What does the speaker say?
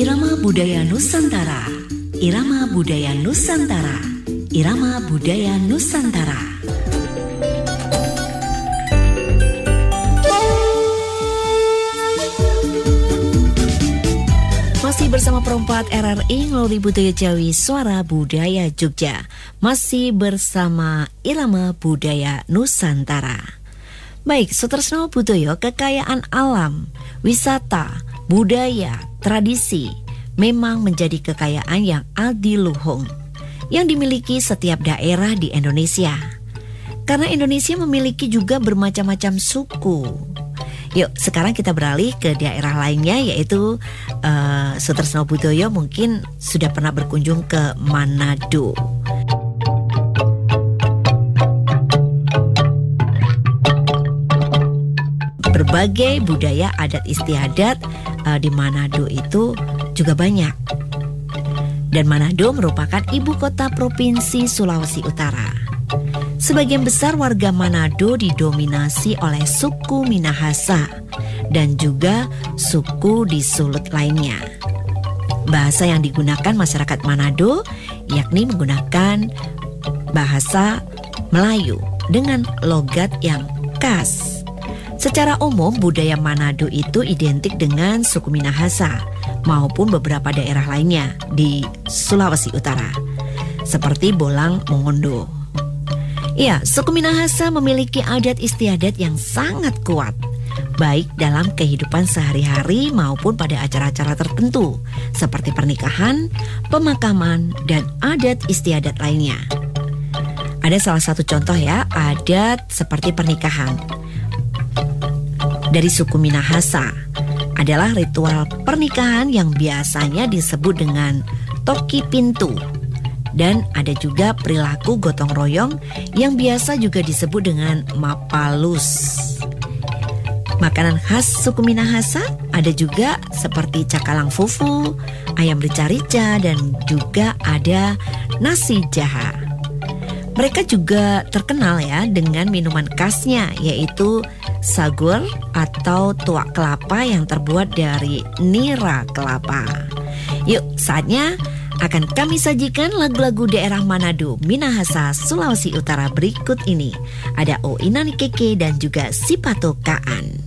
Irama Budaya Nusantara. Irama Budaya Nusantara. Irama Budaya Nusantara. Masih bersama Perempat RRI Ngelori Budaya Jawi Suara Budaya Jogja. Masih bersama Irama Budaya Nusantara. Baik, Sutresno Budoyo, kekayaan alam, wisata, budaya, tradisi memang menjadi kekayaan yang adiluhung yang dimiliki setiap daerah di Indonesia. Karena Indonesia memiliki juga bermacam-macam suku. Yuk, sekarang kita beralih ke daerah lainnya, yaitu Sutresno Budoyo mungkin sudah pernah berkunjung ke Manado. Berbagai budaya adat istiadat di Manado itu juga banyak. Dan Manado merupakan ibu kota provinsi Sulawesi Utara. Sebagian besar warga Manado didominasi oleh suku Minahasa dan juga suku di Sulut lainnya. Bahasa yang digunakan masyarakat Manado yakni menggunakan bahasa Melayu dengan logat yang khas. Secara umum budaya Manado itu identik dengan suku Minahasa maupun beberapa daerah lainnya di Sulawesi Utara seperti Bolang Mongondo. Ya, suku Minahasa memiliki adat istiadat yang sangat kuat, baik dalam kehidupan sehari-hari maupun pada acara-acara tertentu seperti pernikahan, pemakaman, dan adat istiadat lainnya. Ada salah satu contoh ya, adat seperti pernikahan dari suku Minahasa adalah ritual pernikahan yang biasanya disebut dengan toki pintu. Dan ada juga perilaku gotong royong yang biasa juga disebut dengan mapalus. Makanan khas suku Minahasa ada juga seperti cakalang fufu, ayam rica-rica, dan juga ada nasi jaha. Mereka juga terkenal ya dengan minuman khasnya, yaitu sagur atau tuak kelapa yang terbuat dari nira kelapa. Yuk, saatnya akan kami sajikan lagu-lagu daerah Manado, Minahasa, Sulawesi Utara berikut ini. Ada O Inani Keke dan juga Sipato Kaan.